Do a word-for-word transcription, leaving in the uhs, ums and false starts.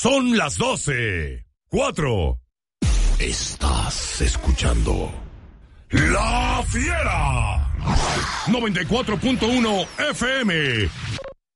Son las doce. Cuatro. Estás escuchando La Fiera. noventa y cuatro punto uno F M.